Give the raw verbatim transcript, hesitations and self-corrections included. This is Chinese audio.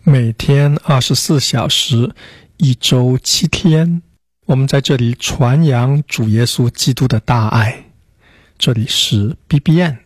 每天二十四小时，一周七天，我们在这里传扬主耶稣基督的大爱。这里是 B B N。